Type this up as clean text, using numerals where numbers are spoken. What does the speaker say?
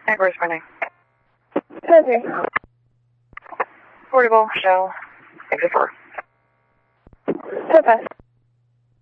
And corresponding. Center. Portable, shell, exit 4. So fast.